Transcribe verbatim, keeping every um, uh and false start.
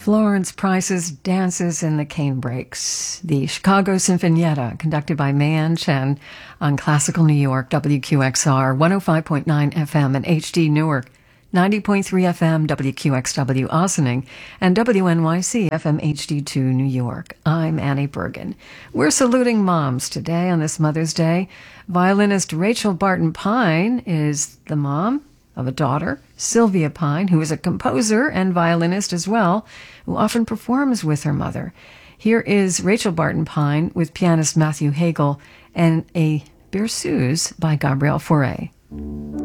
Florence Price's Dances in the Canebrakes, the Chicago Sinfonietta, conducted by Man Chen on Classical New York, W Q X R, one oh five point nine F M and H D Newark, ninety point three F M, W Q X W Ossining, and W N Y C F M H D two New York. I'm Annie Bergen. We're saluting moms today on this Mother's Day. Violinist Rachel Barton Pine is the mom of a daughter, Sylvia Pine, who is a composer and violinist as well, who often performs with her mother. Here is Rachel Barton Pine with pianist Matthew Hagel and a Berceuse by Gabriel Fauré.